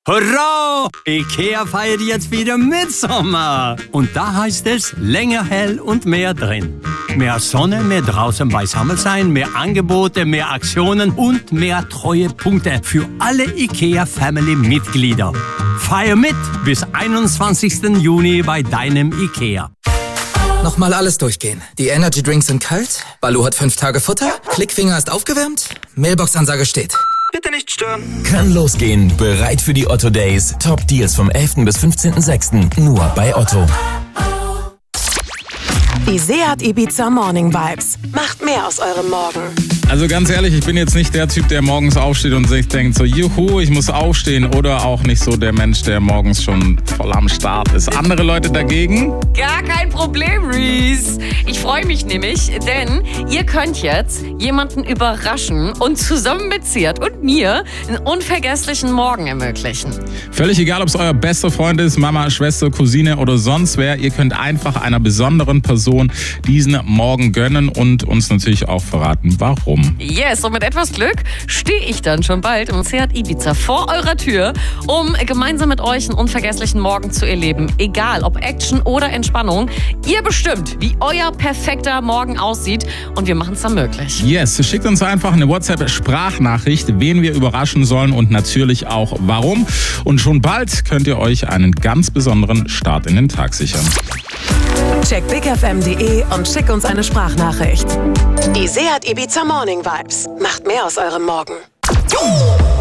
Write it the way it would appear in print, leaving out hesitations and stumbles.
Hurra! IKEA feiert jetzt wieder Mitsommer. Und da heißt es länger hell und mehr drin. Mehr Sonne, mehr draußen beisammen sein, mehr Angebote, mehr Aktionen und mehr Treuepunkte für alle IKEA-Family-Mitglieder. Feier mit bis 21. Juni bei deinem IKEA. Nochmal alles durchgehen. Die Energy Drinks sind kalt, Baloo hat 5 Tage Futter, Klickfinger ist aufgewärmt, Mailbox-Ansage steht. Bitte nicht stören. Kann losgehen. Bereit für die Otto Days. Top Deals vom 11. bis 15.06. Nur bei Otto. Die Seat Ibiza Morning Vibes. Macht mehr aus eurem Morgen. Also ganz ehrlich, ich bin jetzt nicht der Typ, der morgens aufsteht und sich denkt so, juhu, ich muss aufstehen. Oder auch nicht so der Mensch, der morgens schon voll am Start ist. Andere Leute dagegen? Gar kein Problem, Reese. Ich freue mich nämlich, denn ihr könnt jetzt jemanden überraschen und zusammen mit Seat und mir einen unvergesslichen Morgen ermöglichen. Völlig egal, ob es euer bester Freund ist, Mama, Schwester, Cousine oder sonst wer. Ihr könnt einfach einer besonderen Person diesen Morgen gönnen und uns natürlich auch verraten, warum. Yes, und mit etwas Glück stehe ich dann schon bald im Seat Ibiza vor eurer Tür, um gemeinsam mit euch einen unvergesslichen Morgen zu erleben. Egal, ob Action oder Entspannung. Ihr bestimmt, wie euer perfekter Morgen aussieht und wir machen es dann möglich. Yes, schickt uns einfach eine WhatsApp-Sprachnachricht, wen wir überraschen sollen und natürlich auch warum. Und schon bald könnt ihr euch einen ganz besonderen Start in den Tag sichern. Check bigfm.de und schick uns eine Sprachnachricht. Die Seat Ibiza Morning Vibes. Macht mehr aus eurem Morgen.